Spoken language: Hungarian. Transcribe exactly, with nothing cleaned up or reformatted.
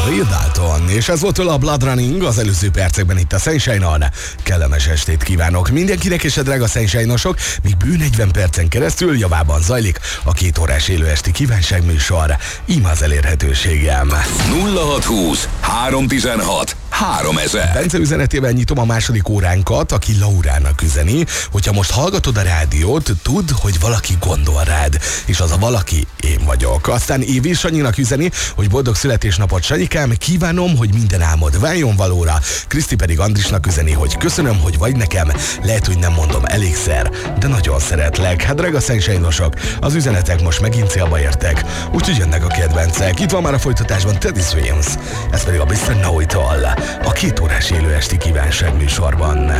Will Dalton, és ez volt tőle a Blood Running az előző percekben itt a Sunshine-on. Kellemes estét kívánok mindenkinek, és a drága Sunshine-osok, míg bő negyven percen keresztül javában zajlik a két órás élő esti kívánságműsor. Íme az elérhetőségem. nulla hat húsz három tizenhat háromezer. Bence üzenetével nyitom a második óránkat, aki Laurának üzeni, hogyha most hallgatod a rádiót, tudd, hogy valaki gondol rád, és az a valaki én vagyok. Aztán Évi Sanyinak üzeni, hogy boldog születésnapot, Sanyikám, kívánom, hogy minden álmod váljon valóra. Kriszti pedig Andrisnak üzeni, hogy köszönöm, hogy vagy nekem, lehet, hogy nem mondom elégszer, de nagyon szeretlek. Hát drága Sunshine-osok, az üzenetek most megint célba értek, úgyhogy jönnek a kedvencek. Itt van már a folytatásban Teddy Swims, ez pedig a miszter Know-It-All, a két órás élő esti kívánság műsorban.